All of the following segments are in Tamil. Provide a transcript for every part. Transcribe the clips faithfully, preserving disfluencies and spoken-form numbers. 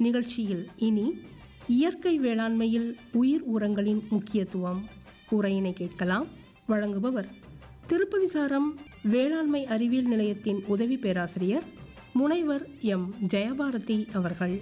நிகழ்ச்சியில் இனி இயற்கை வேளாண்மையில் உயிர் உரங்களின் முக்கியத்துவம் உரையினை கேட்கலாம். வழங்குபவர் திருப்பதிசாரம் வேளாண்மை அறிவியல் நிலையத்தின் உதவி பேராசிரியர் முனைவர் எம் ஜெயபாரதி அவர்கள்.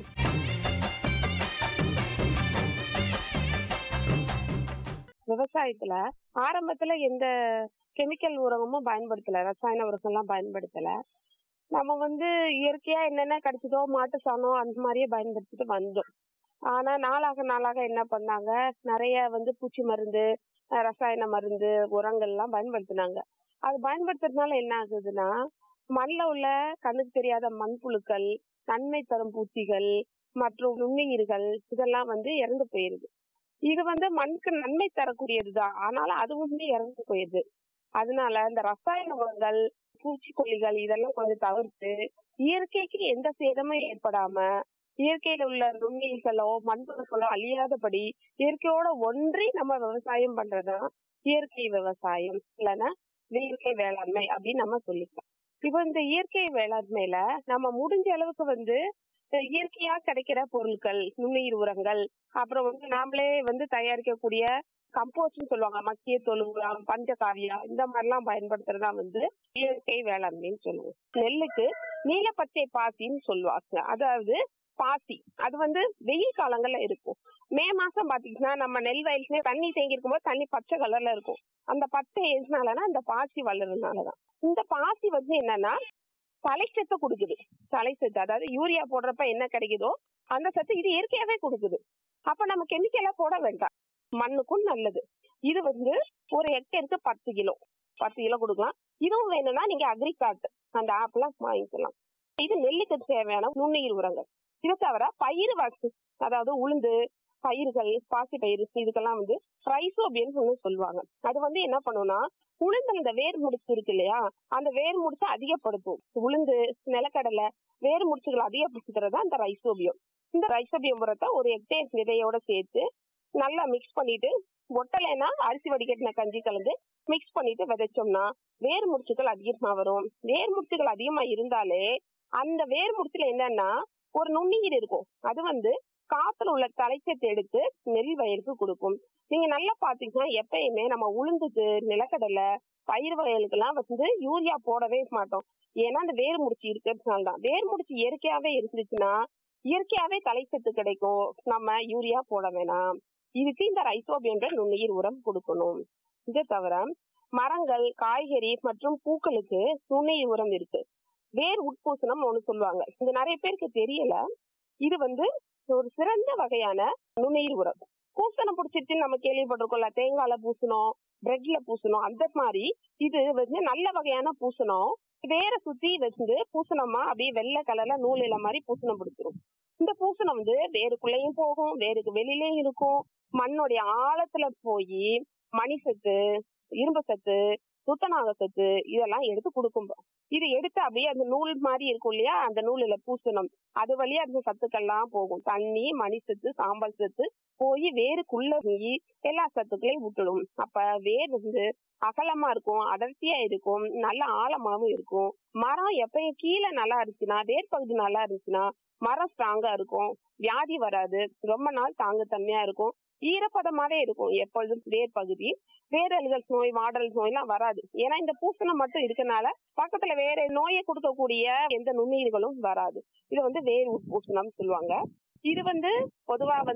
விவசாயத்துல ஆரம்பத்துல எந்த கெமிக்கல் உரமும் பயன்படுத்தல, ரசாயன உரங்கள்லாம் பயன்படுத்தல. நம்ம வந்து இயற்கையா என்னென்ன கிடைச்சதோ மாட்டு சாணம் அந்த மாதிரியே பயன்படுத்திட்டு வந்தோம். ஆனா நாளாக நாளாக என்ன பண்ணாங்க, நிறைய வந்து பூச்சி மருந்து, ரசாயன மருந்து, உரங்கள் எல்லாம் பயன்படுத்தினாங்க. அது பயன்படுத்துறதுனால என்ன ஆகுதுன்னா, மண்ணில் உள்ள கண்ணுக்கு தெரியாத மண்புழுக்கள், நன்மை தரும் பூச்சிகள் மற்றும் நுண்ணுயிர்கள் இதெல்லாம் வந்து இறந்து போயிருது. இது வந்து மண்ணுக்கு நன்மை தரக்கூடியதுதான், ஆனாலும் அதுவுமே இறந்து போயிருது. அதனால இந்த ரசாயன உரங்கள், பூச்சிக்கொல்லிகள் இதெல்லாம் கொஞ்சம் தவிர்த்து இயற்கைக்கு எந்த சேதமும் ஏற்படாம, இயற்கையில உள்ள நுண்ணுயிர்களோ மண்புழுக்களோ அழியாதபடி இயற்கையோட ஒன்றி நம்ம விவசாயம் பண்றதுதான் இயற்கை விவசாயம், இல்லைன்னா இயற்கை வேளாண்மை அப்படின்னு நம்ம சொல்லிக்கலாம். இப்போ இந்த இயற்கை வேளாண்மையில நம்ம முடிஞ்ச அளவுக்கு வந்து இயற்கையா கிடைக்கிற பொருட்கள், நுண்ணுயிர் உரங்கள், அப்புறம் வந்து நாமளே வந்து தயாரிக்கக்கூடிய கம்போஸ்ட்னு சொல்லுவாங்க, மக்கிய தொழு உரம், பஞ்சகாவியா இந்த மாதிரி எல்லாம் பயன்படுத்துறதா வந்து இயற்கை வேளாண்மைன்னு சொல்லுவோம். நெல்லுக்கு நீல பச்சை பாசின்னு சொல்லுவாங்க. அதாவது பாசி அது வந்து வெயில் காலங்கள்ல இருக்கும். மே மாசம் பாத்தீங்கன்னா நம்ம நெல் வயலுக்கு தண்ணி தேங்கி இருக்கும்போது தண்ணி பச்சை கலர்ல இருக்கும். அந்த பச்சை எதுனாலன்னா இந்த பாசி வளர்றதுனாலதான். இந்த பாசி வந்து என்னன்னா தலைச்சத்தை கொடுக்குது. தலைச்சத்து அதாவது யூரியா போடுறப்ப என்ன கிடைக்குதோ அந்த சத்து இது இயற்கையாவே கொடுக்குது. அப்ப நம்ம கெமிக்கலா போட வேண்டாம், மண்ணுக்கும் நல்லது. இது வந்து ஒரு ஹெக்டேருக்கு பத்து கிலோ பத்து கிலோ கொடுக்கலாம். இதுவும் வேணும்னா நீங்க அக்ரிகார்ட் அந்த ஆப்லாம் வாங்கிக்கலாம். இது நெல்லுக்கு தேவையான நுண்ணுயிர் உரங்கள். இதை தவிர பயிர் வகை, அதாவது உளுந்து பயிர்கள், பாசி பயிர், இதுக்கெல்லாம் வந்து ரைசோபியன் சொல்லுவாங்க. அது வந்து என்ன பண்ணும்னா, உளுந்து இந்த வேர் முடிச்சு இருக்கு இல்லையா, அந்த வேர் முடிச்சு அதிகப்படுத்தும். உளுந்து, நிலக்கடலை வேர் முடிச்சுகளை அதிகப்படுத்துறது தான் இந்த ரைசோபியம். இந்த ரைசோபியம் உரத்தை ஒரு ஹெக்டேர் விதையோட சேர்த்து நல்லா மிக்ஸ் பண்ணிட்டு, ஒட்டலைன்னா அரிசி வடிகட்டின கஞ்சி கலந்து மிக்ஸ் பண்ணிட்டு விதைச்சோம்னா வேர் முடிச்சுகள் அதிகமா வரும். வேர் முடிச்சுகள் அதிகமா இருந்தாலே அந்த வேர் முடிச்சுல என்னன்னா ஒரு நுண்ணுயிர் இருக்கும், அது வந்து காத்துல உள்ள தலைச்சத்தை எடுத்து நெல் வயலுக்கு கொடுக்கும். நீங்க நல்லா பாத்தீங்கன்னா எப்பயுமே நம்ம உளுந்துக்கு, நிலக்கடலை, பயிர் வயலுக்கு எல்லாம் வந்து யூரியா போடவே மாட்டோம். ஏன்னா அந்த வேர் முடிச்சு இருக்கிறதுனால தான். வேர் முடிச்சு இயற்கையாவே இருந்துச்சுன்னா இயற்கையாவே தலைச்சத்து கிடைக்கும், நம்ம யூரியா போட வேணாம். இதுக்கு இந்த ரைசோபியன்ற நுண்ணுயிர் உரம் கொடுக்கணும். இதை தவிர மரங்கள், காய்கறி மற்றும் பூக்களுக்கு நுண்ணுயிர் உரம் இருக்கு. வேர் உட்பூசணம் ஒண்ணு சொல்லுவாங்க, இது நிறைய பேருக்கு தெரியல. இது வந்து ஒரு சிறந்த வகையான நுண்ணுயிர் உரம். பூசணம் பிடிச்சிட்டு நம்ம கேள்விப்பட்டிருக்கோம்ல, தேங்காயில பூசணும், பிரெட்ல பூசணும், அந்த மாதிரி இது வந்து நல்ல வகையான பூசணம். வேரை சுத்தி வச்சு பூசணமா அப்படியே வெள்ளை கலர்ல நூல் இலை மாதிரி பூசணம் பிடிச்சிரும். இந்த பூசணம் வந்து வேருக்குள்ளேயும் போகும், வேருக்கு வெளியிலயும் இருக்கும். மண்ணுடைய ஆழத்துல போய் மணிசத்து, இரும்பு சத்து, துத்தநாக சத்து இதெல்லாம் எடுத்து கொடுக்கும். இது எடுத்து அப்படியே அந்த நூல் மாதிரி இருக்கும் இல்லையா, அந்த நூலில பூசணம் அது வழியா அந்த சத்துக்கள்லாம் போகும். தண்ணி, மணிசத்து, சாம்பல் சத்து போய் வேருக்குள்ள போய் எல்லா சத்துக்களையும் விட்டுடும். அப்ப வேர் வந்து அகலமா இருக்கும், அடர்த்தியா இருக்கும், நல்ல ஆழமாவும் இருக்கும். மரம் எப்பயும் கீழே நல்லா இருந்துச்சுன்னா, வேர் பகுதி நல்லா இருந்துச்சுன்னா மரம் ஸ்ட்ராங்கா இருக்கும், வியாதி வராது, ரொம்ப நாள் தாங்கு தன்மையா இருக்கும், ஈரப்பதமாவே இருக்கும் எப்பொழுதும். வேர் பகுதி வேரல்கள் நோய், வாடல் நோய் எல்லாம் வராது. ஏன்னா இந்த பூசணம் மட்டும் இருக்கனால பக்கத்துல வேற நோயை கொடுக்கக்கூடிய எந்த நுண்ணுயிர்களும் வராது. இது வந்து வேர் உட்பூசணம் சொல்லுவாங்க. இது வந்து பொதுவா வந்து